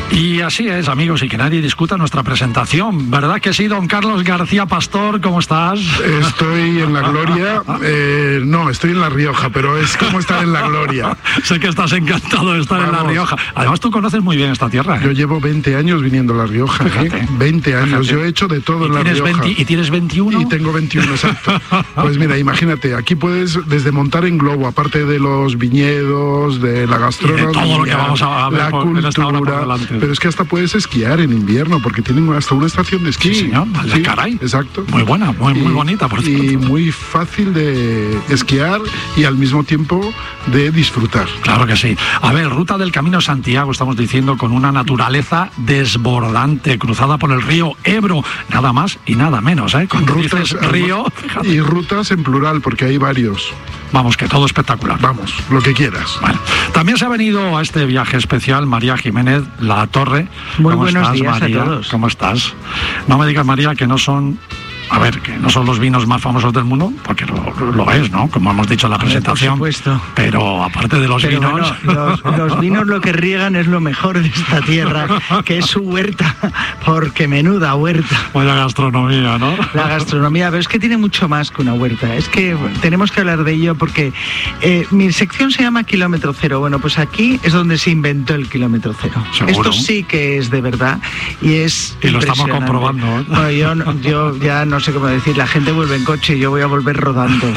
Y así es, amigos, y que nadie discuta nuestra presentación. ¿Verdad que sí, don Carlos García Pastor? ¿Cómo estás? Estoy en la gloria. No, estoy en La Rioja, pero es como estar en la gloria. Sé que estás encantado de estar en La Rioja. Además, tú conoces muy bien esta tierra, ¿eh? Yo llevo 20 años viniendo a La Rioja. Fíjate, 20 años. fíjate. Yo he hecho de todo en La Rioja. ¿Y tienes 21? Y tengo 21, exacto. Pues mira, imagínate, aquí puedes desde montar en globo, aparte de los viñedos, de la gastronomía, y de todo lo que vamos a ver la cultura, pero es que hasta puedes esquiar en invierno, porque tienen hasta una estación de esquí. Sí, señor, sí, caray. Exacto. Muy buena, muy bonita, por cierto. Y muy fácil de esquiar y al mismo tiempo de disfrutar. Claro que sí. A ver, ruta del Camino Santiago, estamos diciendo, con una naturaleza desbordante, cruzada por el río Ebro, nada más y nada menos, ¿eh? Cuando Rutas, dices río, fíjate. Y rutas en plural, porque hay varios. Vamos, que todo espectacular. Vamos, lo que quieras. Bueno, también se ha venido a este viaje especial María Jiménez La Torre. Muy ¿Cómo buenos estás, días María? a todos. ¿Cómo estás? No me digas, María, que no son... A ver, que no son los vinos más famosos del mundo, porque lo es, ¿no? Como hemos dicho en la presentación. Por supuesto. Pero aparte de los vinos... Bueno, los vinos lo que riegan es lo mejor de esta tierra, que es su huerta, porque menuda huerta. Vaya gastronomía, ¿no? La gastronomía, pero es que tiene mucho más que una huerta. Es que tenemos que hablar de ello porque mi sección se llama Kilómetro Cero. Bueno, pues aquí es donde se inventó el Kilómetro Cero. ¿Seguro? Esto sí que es de verdad y es Y lo estamos impresionante. comprobando, ¿eh? Bueno, yo ya no sé cómo decir, la gente vuelve en coche y yo voy a volver rodando.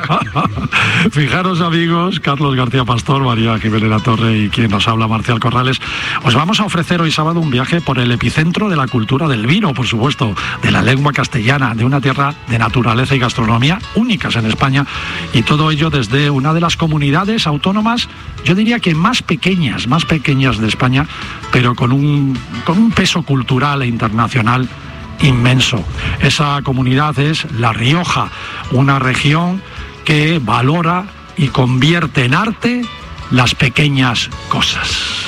Fijaros, amigos, Carlos García Pastor, María Jiménez La Torre y quien nos habla, Marcial Corrales, os vamos a ofrecer hoy sábado un viaje por el epicentro de la cultura del vino, por supuesto, de la lengua castellana, de una tierra de naturaleza y gastronomía únicas en España, y todo ello desde una de las comunidades autónomas, yo diría que más pequeñas de España, pero con un peso cultural e internacional inmenso. Esa comunidad es La Rioja, una región que valora y convierte en arte las pequeñas cosas.